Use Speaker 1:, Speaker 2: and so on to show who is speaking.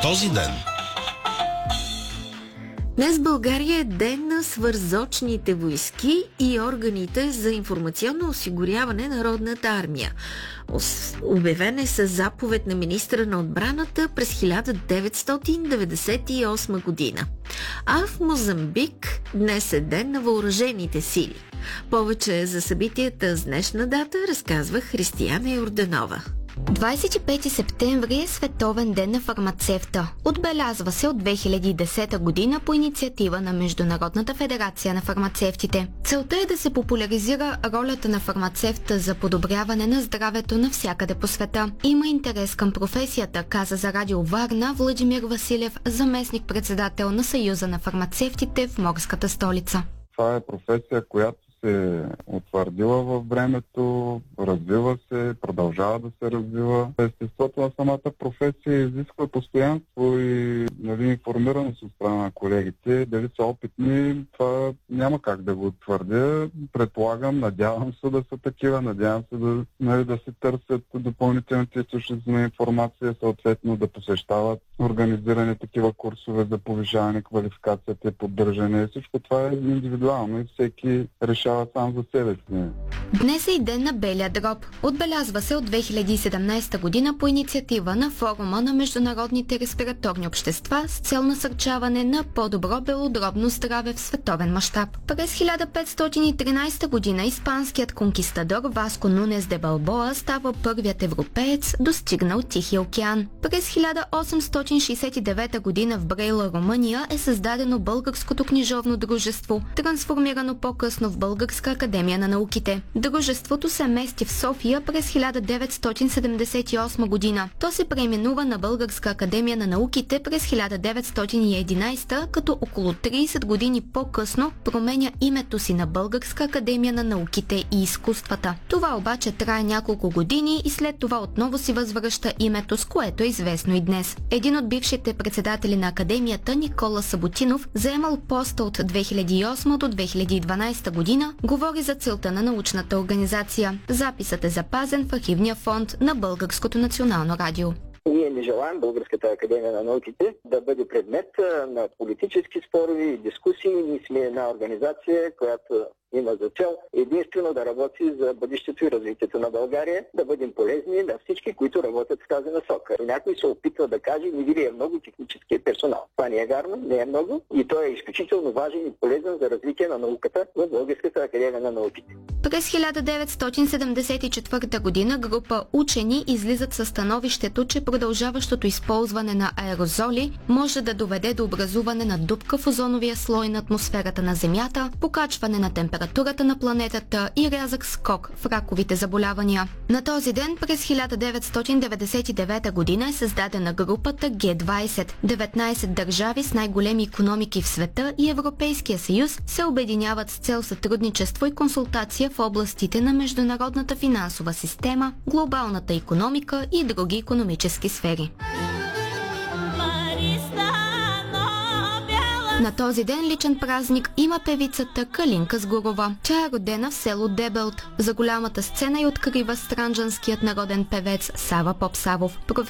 Speaker 1: този ден.
Speaker 2: Днес България е ден на свързочните войски и органите за информационно осигуряване на Народната армия. Обявен е със заповед на министра на отбраната през 1998 година. А в Мозамбик днес е ден на въоръжените сили. Повече за събитията с днешна дата разказва Християна Йорданова.
Speaker 3: 25 септември е Световен ден на фармацевта. Отбелязва се от 2010 година по инициатива на Международната федерация на фармацевтите. Целта е да се популяризира ролята на фармацевта за подобряване на здравето навсякъде по света. Има интерес към професията, каза за Радио Варна Владимир Василев, заместник-председател на Съюза на фармацевтите в морската столица.
Speaker 4: Това е професия, която се е утвърдила във времето, развива се, продължава да се развива. Естеството на самата професия изисква постоянство и информираност от страна на колегите. Дали са опитни, това няма как да го твърдя. Предполагам, надявам се да са такива, надявам се да се търсят допълнителните източници на информация, съответно да посещават организирани такива курсове за повишаване квалификацията и поддържане. Всичко това е индивидуално и всеки решава сам за себе си.
Speaker 3: Днес е и ден на белия дроб. Отбелязва се от 2017 година по инициатива на Форума на международните респираторни общества с цел насърчаване на по-добро белодробно здраве в световен мащаб. През 1513 година испанският конкистадор Васко Нунес де Балбоа става първият европеец, достигнал Тихия океан. През 1869 година в Брейла, Румъния е създадено Българското книжовно дружество, трансформирано по-късно в Българска академия на науките. Дружеството се мести в София през 1978 година. То се преименува на Българска академия на науките през 1911, като около 30 години по-късно променя името си на Българска академия на науките и изкуствата. Това обаче трае няколко години и след това отново си възвръща името, с което е известно и днес. Един от бившите председатели на академията, Никола Саботинов, заемал поста от 2008 до 2012 година, говори за целта на научната организация. Записът е запазен в архивния фонд на Българското национално радио.
Speaker 5: Ние не желаем Българската академия на науките да бъде предмет на политически спорови и дискусии. Ние сме една организация, която има за цел единствено да работи за бъдещето и развитието на България, да бъдем полезни на всички, които работят в тази насока. Някой се опитва да каже, не ви ли е много техническия персонал. Това не е вярно, не е много и той е изключително важен и полезен за развитие на науката в Българската академия на науките.
Speaker 3: През 1974 година група учени излизат със становището, че продължаващото използване на аерозоли може да доведе до образуване на дупка в озоновия слой на атмосферата на Земята, покачване на температурата на планетата и рязък скок в раковите заболявания. На този ден през 1999 година е създадена групата Г20. 19 държави с най-големи икономики в света и Европейския съюз се обединяват с цел сътрудничество и консултация в областите на международната финансова система, глобалната икономика и други икономически сфери. На този ден личен празник има певицата Калинка Сгурова. Тя е родена в село Дебелт. За голямата сцена й открива странджанският народен певец Сава Попсавов.